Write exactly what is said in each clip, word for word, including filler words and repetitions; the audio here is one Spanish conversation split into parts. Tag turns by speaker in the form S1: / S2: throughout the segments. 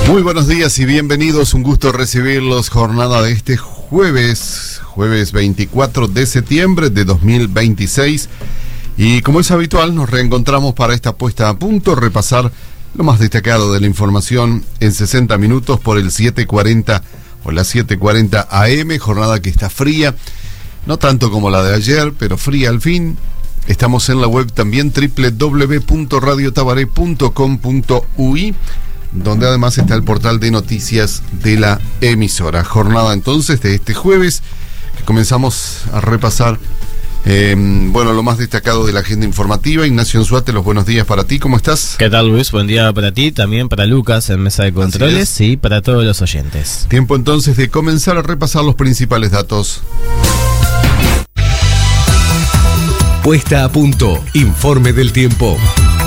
S1: Muy buenos días y bienvenidos, un gusto recibirlos. Jornada de este jueves, jueves veinticuatro de septiembre de dos mil veintiséis. Y como es habitual, nos reencontramos para esta puesta a punto, repasar lo más destacado de la información en sesenta minutos por el siete cuarenta o las siete cuarenta A M, jornada que está fría, no tanto como la de ayer, pero fría al fin. Estamos en la web también doble u doble u doble u punto radio tabaré punto com punto u i, donde además está el portal de noticias de la emisora. Jornada entonces de este jueves, que comenzamos a repasar eh, bueno, lo más destacado de la agenda informativa. Ignacio Anzuate, los buenos días para ti, ¿cómo estás?
S2: ¿Qué tal, Luis? Buen día para ti, también para Lucas en Mesa de Controles y para todos los oyentes.
S1: Tiempo entonces de comenzar a repasar los principales datos.
S3: Puesta a punto, informe del tiempo.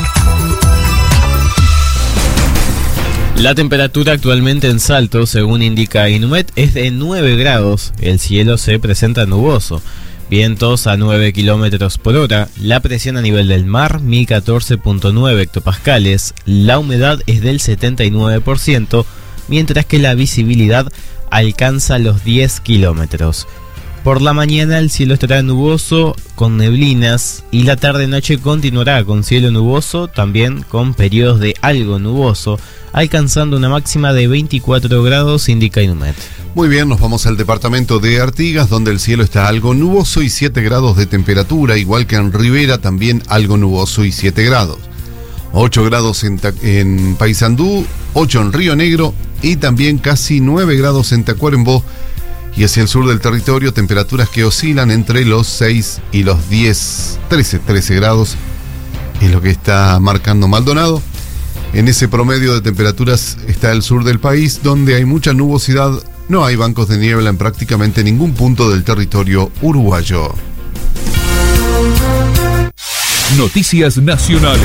S2: La temperatura actualmente en Salto, según indica Inumet, es de nueve grados. El cielo se presenta nuboso. Vientos a nueve kilómetros por hora. La presión a nivel del mar, mil catorce punto nueve hectopascales. La humedad es del setenta y nueve por ciento, mientras que la visibilidad alcanza los diez kilómetros. Por la mañana el cielo estará nuboso con neblinas y la tarde-noche continuará con cielo nuboso, también con periodos de algo nuboso, alcanzando una máxima de veinticuatro grados, indica Inumet.
S1: Muy bien, nos vamos al departamento de Artigas, donde el cielo está algo nuboso y siete grados de temperatura, igual que en Rivera, también algo nuboso y siete grados. ocho grados en, en Paysandú, ocho en Río Negro y también casi nueve grados en Tacuarembó. Y hacia el sur del territorio, temperaturas que oscilan entre los seis y los diez, trece, trece grados, es lo que está marcando Maldonado. En ese promedio de temperaturas está el sur del país, donde hay mucha nubosidad, no hay bancos de niebla en prácticamente ningún punto del territorio uruguayo.
S3: Noticias nacionales.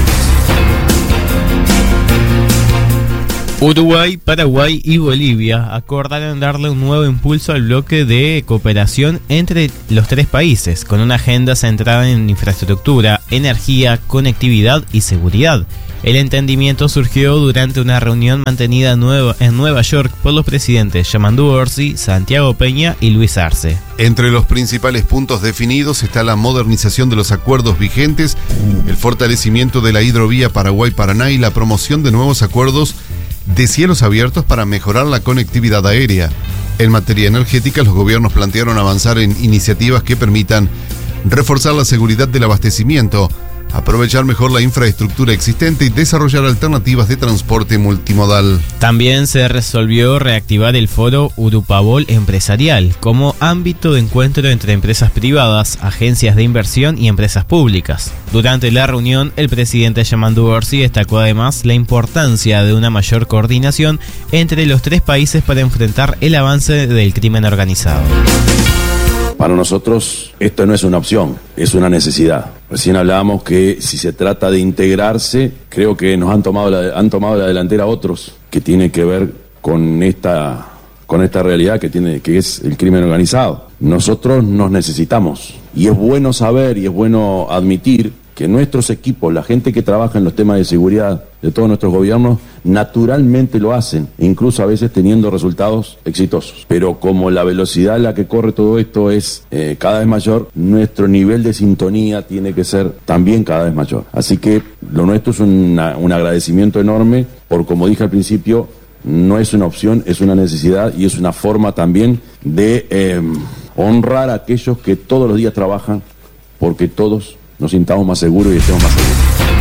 S2: Uruguay, Paraguay y Bolivia acordaron darle un nuevo impulso al bloque de cooperación entre los tres países, con una agenda centrada en infraestructura, energía, conectividad y seguridad. El entendimiento surgió durante una reunión mantenida en Nueva York por los presidentes Yamandu Orsi, Santiago Peña y Luis Arce.
S1: Entre los principales puntos definidos está la modernización de los acuerdos vigentes, el fortalecimiento de la hidrovía Paraguay-Paraná y la promoción de nuevos acuerdos de cielos abiertos para mejorar la conectividad aérea. En materia energética, los gobiernos plantearon avanzar en iniciativas que permitan reforzar la seguridad del abastecimiento, aprovechar mejor la infraestructura existente y desarrollar alternativas de transporte multimodal.
S2: También se resolvió reactivar el foro Urupabol Empresarial como ámbito de encuentro entre empresas privadas, agencias de inversión y empresas públicas. Durante la reunión, el presidente Yamandu Orsi destacó además la importancia de una mayor coordinación entre los tres países para enfrentar el avance del crimen organizado.
S4: Para nosotros esto no es una opción, es una necesidad. Recién hablábamos que si se trata de integrarse, creo que nos han tomado la, han tomado la delantera otros, que tiene que ver con esta, con esta realidad que tiene, que es el crimen organizado. Nosotros nos necesitamos y es bueno saber y es bueno admitir que nuestros equipos, la gente que trabaja en los temas de seguridad de todos nuestros gobiernos, naturalmente lo hacen, incluso a veces teniendo resultados exitosos. Pero como la velocidad a la que corre todo esto es eh, cada vez mayor, nuestro nivel de sintonía tiene que ser también cada vez mayor. Así que lo nuestro es una, un agradecimiento enorme por, como dije al principio, no es una opción, es una necesidad y es una forma también de eh, honrar a aquellos que todos los días trabajan porque todos nos sintamos más seguros y estemos más seguros.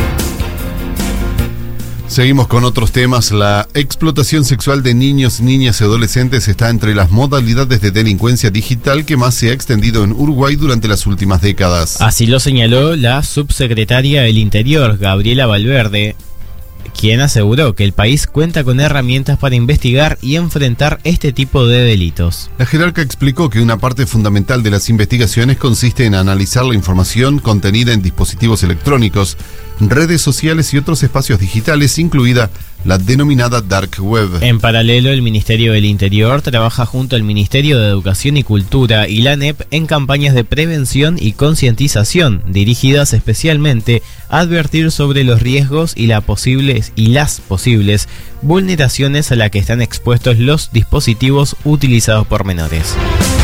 S1: Seguimos con otros temas. La explotación sexual de niños, niñas y adolescentes está entre las modalidades de delincuencia digital que más se ha extendido en Uruguay durante las últimas décadas.
S2: Así lo señaló la subsecretaria del Interior, Gabriela Valverde, quien aseguró que el país cuenta con herramientas para investigar y enfrentar este tipo de delitos.
S1: La jerarca explicó que una parte fundamental de las investigaciones consiste en analizar la información contenida en dispositivos electrónicos, redes sociales y otros espacios digitales, incluida la denominada Dark Web.
S2: En paralelo, el Ministerio del Interior trabaja junto al Ministerio de Educación y Cultura y la ANEP en campañas de prevención y concientización dirigidas especialmente a advertir sobre los riesgos y, la posibles, y las posibles vulneraciones a las que están expuestos los dispositivos utilizados por menores.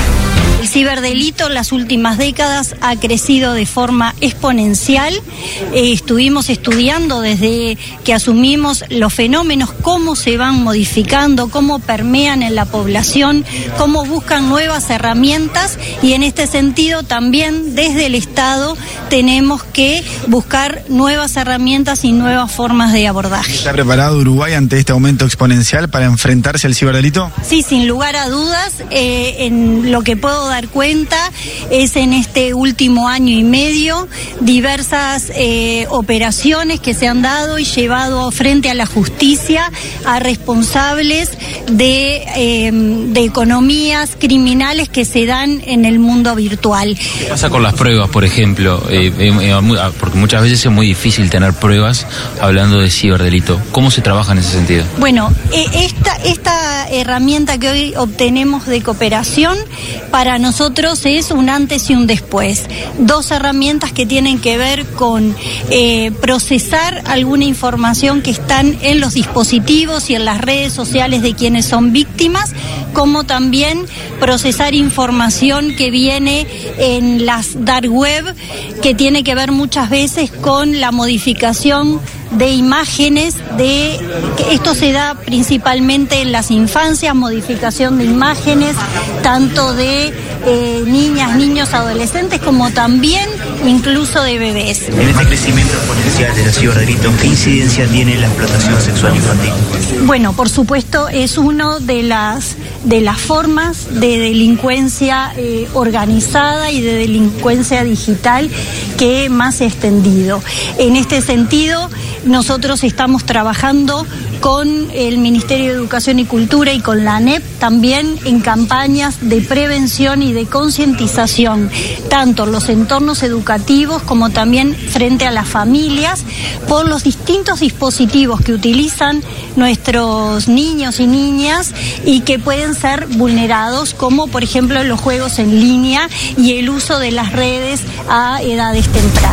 S5: El ciberdelito en las últimas décadas ha crecido de forma exponencial. Eh, estuvimos estudiando desde que asumimos los fenómenos, cómo se van modificando, cómo permean en la población, cómo buscan nuevas herramientas, y en este sentido también desde el Estado tenemos que buscar nuevas herramientas y nuevas formas de abordaje.
S6: ¿Está preparado Uruguay ante este aumento exponencial para enfrentarse al ciberdelito?
S5: Sí, sin lugar a dudas. Eh, en lo que puedo dar cuenta es en este último año y medio diversas eh, operaciones que se han dado y llevado frente a la justicia a responsables de, eh, de economías criminales que se dan en el mundo virtual.
S7: ¿Qué pasa con las pruebas, por ejemplo? Eh, eh, porque muchas veces es muy difícil tener pruebas hablando de ciberdelito. ¿Cómo se trabaja en ese sentido?
S5: Bueno, eh, esta, esta herramienta que hoy obtenemos de cooperación para nosotros es un antes y un después. Dos herramientas que tienen que ver con eh, procesar alguna información que están en los dispositivos y en las redes sociales de quienes son víctimas, como también procesar información que viene en las dark web, que tiene que ver muchas veces con la modificación de imágenes, de que esto se da principalmente en las infancias, modificación de imágenes, tanto de eh, niñas, niños, adolescentes, como también incluso de bebés.
S8: En este crecimiento exponencial de los ciberdelitos, ¿qué incidencia tiene la explotación sexual infantil?
S5: Bueno, por supuesto, es una de las de las formas de delincuencia eh, organizada y de delincuencia digital que más se ha extendido. En este sentido, nosotros estamos trabajando con el Ministerio de Educación y Cultura y con la ANEP también en campañas de prevención y de concientización, tanto en los entornos educativos como también frente a las familias, por los distintos dispositivos que utilizan nuestros niños y niñas y que pueden ser vulnerados, como por ejemplo los juegos en línea y el uso de las redes a edades tempranas.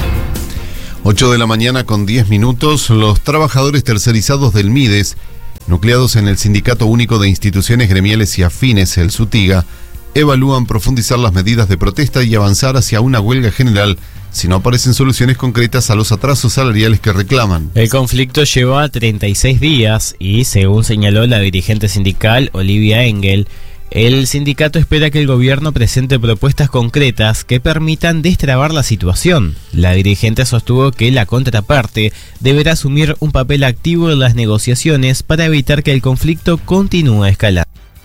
S1: ocho de la mañana con diez minutos, los trabajadores tercerizados del MIDES, nucleados en el Sindicato Único de Instituciones Gremiales y Afines, el SUTIGA, evalúan profundizar las medidas de protesta y avanzar hacia una huelga general si no aparecen soluciones concretas a los atrasos salariales que reclaman.
S2: El conflicto lleva treinta y seis días y, según señaló la dirigente sindical Olivia Engel, el sindicato espera que el gobierno presente propuestas concretas que permitan destrabar la situación. La dirigente sostuvo que la contraparte deberá asumir un papel activo en las negociaciones para evitar que el conflicto continúe escalando.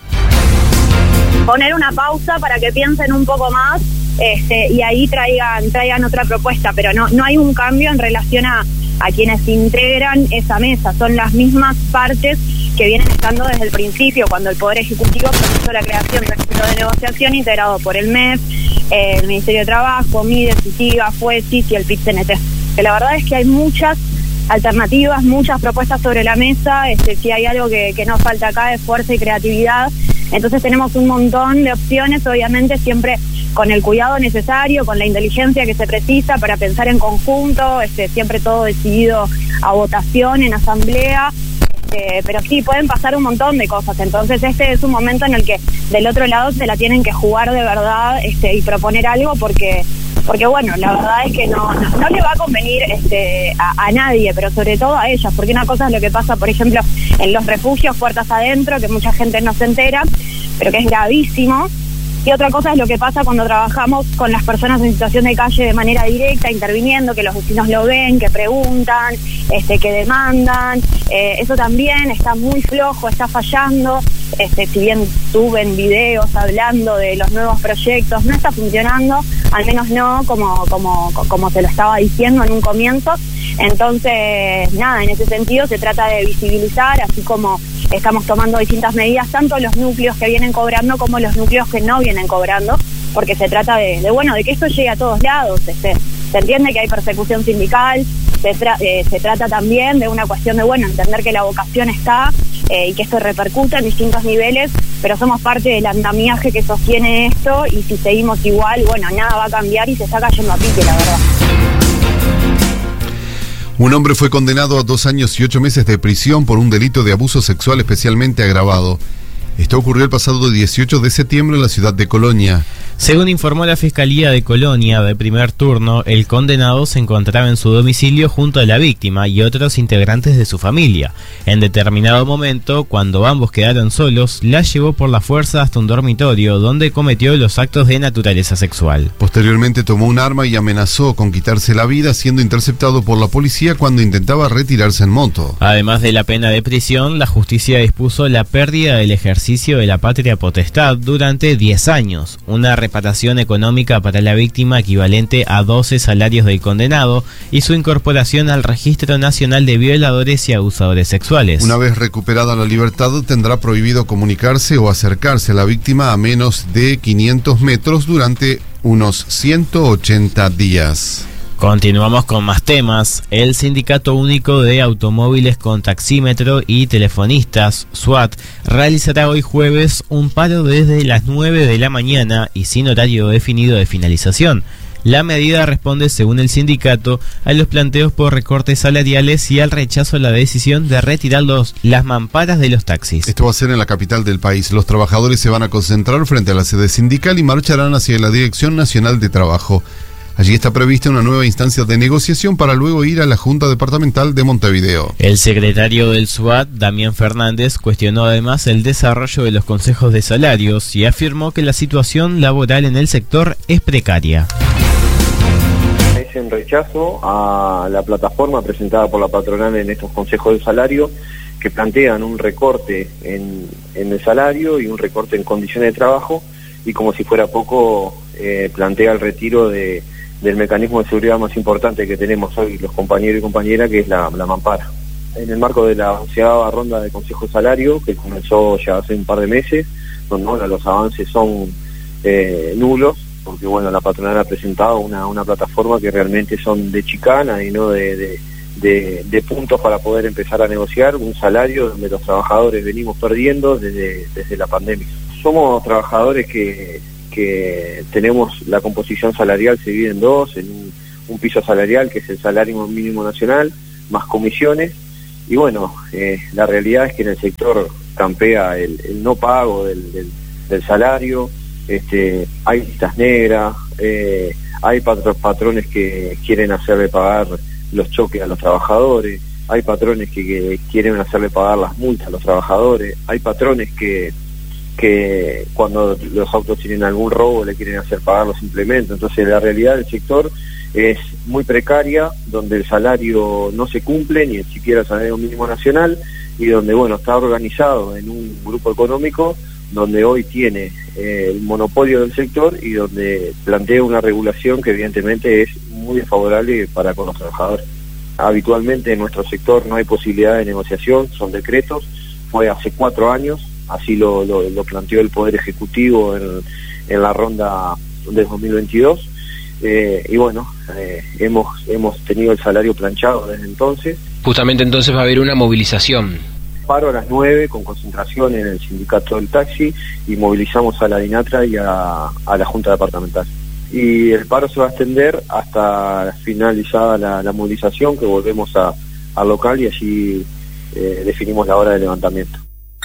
S9: Poner una pausa para que piensen un poco más este, y ahí traigan, traigan otra propuesta, pero no, no hay un cambio en relación a, a quienes integran esa mesa. Son las mismas partes que vienen estando desde el principio, cuando el Poder Ejecutivo propuso la creación de un equipo de negociación integrado por el M E P, eh, el Ministerio de Trabajo, MIDES, SUTIGA, FUESIS y el P I T C N T. La verdad es que hay muchas alternativas, muchas propuestas sobre la mesa. Este, si hay algo que, que nos falta acá es fuerza y creatividad. Entonces tenemos un montón de opciones, obviamente siempre con el cuidado necesario, con la inteligencia que se precisa para pensar en conjunto, este, siempre todo decidido a votación, en asamblea. Eh, pero sí, pueden pasar un montón de cosas. Entonces este es un momento en el que del otro lado se la tienen que jugar de verdad este, y proponer algo, porque porque bueno, la verdad es que no, no, no le va a convenir este, a, a nadie, pero sobre todo a ellas, porque una cosa es lo que pasa, por ejemplo, en los refugios puertas adentro, que mucha gente no se entera, pero que es gravísimo. Y otra cosa es lo que pasa cuando trabajamos con las personas en situación de calle de manera directa, interviniendo, que los vecinos lo ven, que preguntan, este, que demandan. Eh, eso también está muy flojo, está fallando. Este, si bien suben videos hablando de los nuevos proyectos, no está funcionando, al menos no como, como, como se lo estaba diciendo en un comienzo. Entonces, nada, en ese sentido se trata de visibilizar, así como estamos tomando distintas medidas, tanto los núcleos que vienen cobrando como los núcleos que no vienen cobrando, porque se trata de, de bueno, de que esto llegue a todos lados. Este, se entiende que hay persecución sindical, se, tra- eh, se trata también de una cuestión de, bueno, entender que la vocación está eh, y que esto repercute en distintos niveles, pero somos parte del andamiaje que sostiene esto, y si seguimos igual, bueno, nada va a cambiar y se está cayendo a pique, la verdad.
S1: Un hombre fue condenado a dos años y ocho meses de prisión por un delito de abuso sexual especialmente agravado. Esto ocurrió el pasado dieciocho de septiembre en la ciudad de Colonia.
S2: Según informó la Fiscalía de Colonia de primer turno, el condenado se encontraba en su domicilio junto a la víctima y otros integrantes de su familia. En determinado momento, cuando ambos quedaron solos, la llevó por la fuerza hasta un dormitorio donde cometió los actos de naturaleza sexual.
S1: Posteriormente tomó un arma y amenazó con quitarse la vida, siendo interceptado por la policía cuando intentaba retirarse en moto.
S2: Además de la pena de prisión, la justicia dispuso la pérdida del ejercicio de la patria potestad durante diez años, una reparación económica para la víctima equivalente a doce salarios del condenado y su incorporación al Registro Nacional de Violadores y Abusadores Sexuales.
S1: Una vez recuperada la libertad, tendrá prohibido comunicarse o acercarse a la víctima a menos de quinientos metros durante unos ciento ochenta días.
S2: Continuamos con más temas. El Sindicato Único de Automóviles con Taxímetro y Telefonistas, SUAT, realizará hoy jueves un paro desde las nueve de la mañana y sin horario definido de finalización. La medida responde, según el sindicato, a los planteos por recortes salariales y al rechazo a la decisión de retirar los, las mamparas de los taxis.
S1: Esto va a ser en la capital del país. Los trabajadores se van a concentrar frente a la sede sindical y marcharán hacia la Dirección Nacional de Trabajo. Allí está prevista una nueva instancia de negociación para luego ir a la Junta Departamental de Montevideo.
S2: El secretario del SUAT, Damián Fernández, cuestionó además el desarrollo de los consejos de salarios y afirmó que la situación laboral en el sector es precaria.
S10: Es en rechazo a la plataforma presentada por la patronal en estos consejos de salario, que plantean un recorte en, en el salario y un recorte en condiciones de trabajo, y como si fuera poco, eh, plantea el retiro de del mecanismo de seguridad más importante que tenemos hoy los compañeros y compañeras, que es la, la mampara. En el marco de la onceava ronda de Consejo de Salario, que comenzó ya hace un par de meses, donde bueno, los avances son eh, nulos, porque bueno, la patronal ha presentado una, una plataforma que realmente son de chicana y no de, de, de, de puntos para poder empezar a negociar un salario donde los trabajadores venimos perdiendo desde, desde la pandemia. Somos trabajadores que que tenemos la composición salarial se divide en dos, en un, un piso salarial que es el salario mínimo nacional, más comisiones, y bueno, eh, la realidad es que en el sector campea el, el no pago del, del, del salario, este, hay listas negras, eh, hay patro, patrones que quieren hacerle pagar los choques a los trabajadores, hay patrones que, que quieren hacerle pagar las multas a los trabajadores, hay patrones que que cuando los autos tienen algún robo le quieren hacer pagar los implementos. Entonces la realidad del sector es muy precaria, donde el salario no se cumple, ni siquiera el salario mínimo nacional, y donde bueno, está organizado en un grupo económico donde hoy tiene eh, el monopolio del sector y donde plantea una regulación que evidentemente es muy desfavorable para con los trabajadores. Habitualmente en nuestro sector no hay posibilidad de negociación, son decretos, fue hace cuatro años, así lo, lo, lo planteó el Poder Ejecutivo en, en la ronda de dos mil veintidós, eh, y bueno, eh, hemos, hemos tenido el salario planchado desde entonces.
S11: Justamente entonces va a haber una movilización.
S10: Paro a las nueve con concentración en el sindicato del taxi y movilizamos a la DINATRA y a, a la Junta Departamental. Y el paro se va a extender hasta finalizada la, la movilización, que volvemos a, al local y allí eh, definimos la hora de levantamiento.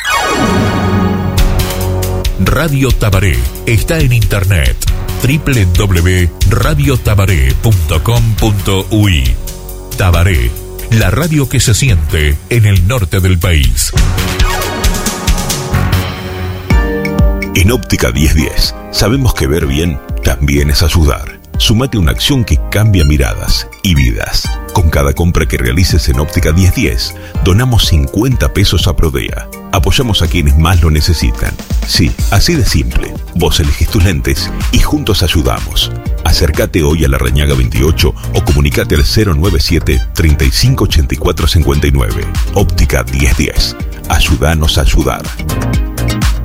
S3: Radio Tabaré está en internet doble u doble u doble u punto radio tabaré punto com punto u i. Tabaré, la radio que se siente en el norte del país.
S12: En Óptica diez diez sabemos que ver bien también es ayudar. Sumate a una acción que cambia miradas y vidas. Con cada compra que realices en Óptica diez diez, donamos cincuenta pesos a Prodea. Apoyamos a quienes más lo necesitan. Sí, así de simple. Vos elegís tus lentes y juntos ayudamos. Acércate hoy a la Reñaga veintiocho o comunicate al cero nueve siete, treinta y cinco, ochenta y cuatro, cincuenta y nueve. Óptica diez diez. Ayúdanos a ayudar.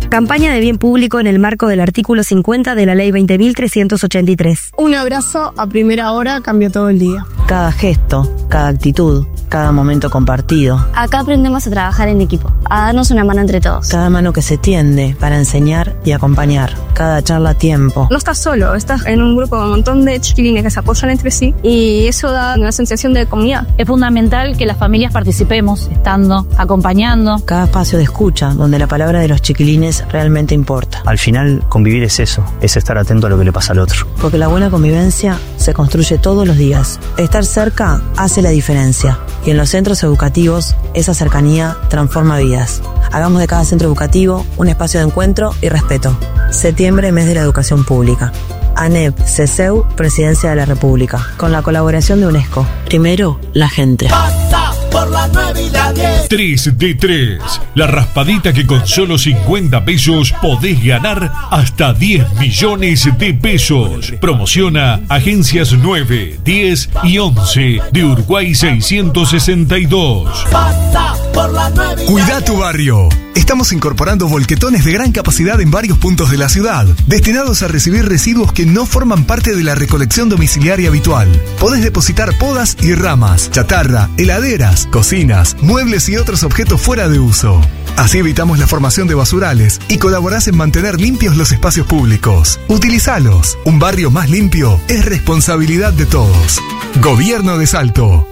S13: Campaña de bien público en el marco del artículo cincuenta de la Ley veinte mil trescientos ochenta y tres.
S14: Un abrazo a primera hora cambió todo el día.
S15: Cada gesto, cada actitud, cada momento compartido.
S16: Acá aprendemos a trabajar en equipo, a darnos una mano entre todos.
S15: Cada mano que se tiende para enseñar y acompañar. Cada charla a tiempo.
S14: No estás solo, estás en un grupo con un montón de chiquilines que se apoyan entre sí y eso da una sensación de comunidad.
S17: Es fundamental que las familias participemos, estando, acompañando.
S15: Cada espacio de escucha, donde la palabra de los chiquilines realmente importa.
S18: Al final, convivir es eso, es estar atento a lo que le pasa al otro.
S15: Porque la buena convivencia se construye todos los días. Estar cerca hace la diferencia. Y en los centros educativos, esa cercanía transforma vidas. Hagamos de cada centro educativo un espacio de encuentro y respeto. Septiembre, mes de la educación pública. ANEP, CESEU, Presidencia de la República. Con la colaboración de UNESCO. Primero, la gente.
S19: Pasa por la nueve y la diez.
S3: tres de tres. La raspadita que con solo cincuenta pesos podés ganar hasta diez millones de pesos. Promociona Agencias nueve, diez y once de Uruguay seiscientos sesenta y dos.
S19: Pasa por la nueve y
S20: Cuida tu barrio. Estamos incorporando volquetones de gran capacidad en varios puntos de la ciudad, destinados a recibir residuos que no forman parte de la recolección domiciliaria habitual. Podés depositar podas y ramas, chatarra, heladeras, cocinas, muebles y otros objetos fuera de uso. Así evitamos la formación de basurales y colaborás en mantener limpios los espacios públicos. Utilizalos. Un barrio más limpio es responsabilidad de todos. Gobierno de Salto.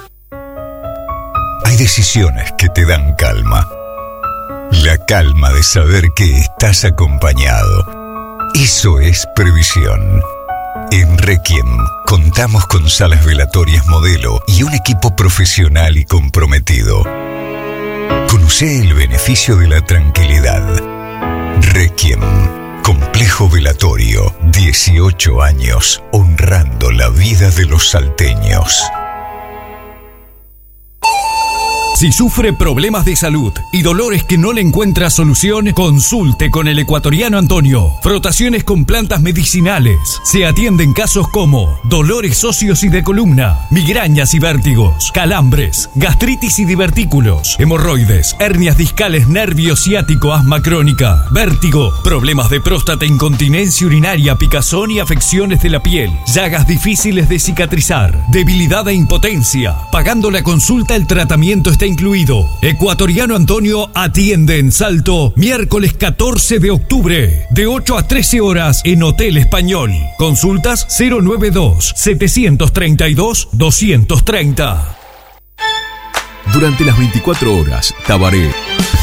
S12: Hay decisiones que te dan calma. La calma de saber que estás acompañado. Eso es previsión. En Requiem contamos con salas velatorias modelo y un equipo profesional y comprometido. Conoce el beneficio de la tranquilidad. Requiem, complejo velatorio, dieciocho años honrando la vida de los salteños.
S21: Si sufre problemas de salud y dolores que no le encuentra solución, consulte con el ecuatoriano Antonio. Frotaciones con plantas medicinales. Se atienden casos como dolores óseos y de columna, migrañas y vértigos, calambres, gastritis y divertículos, hemorroides, hernias discales, nervio ciático, asma crónica, vértigo, problemas de próstata, incontinencia urinaria, picazón y afecciones de la piel, llagas difíciles de cicatrizar, debilidad e impotencia. Pagando la consulta, el tratamiento está incluido. Ecuatoriano Antonio atiende en Salto miércoles catorce de octubre de ocho a trece horas en Hotel Español. Consultas cero noventa y dos, setecientos treinta y dos, doscientos treinta.
S22: Durante las veinticuatro horas, Tabaré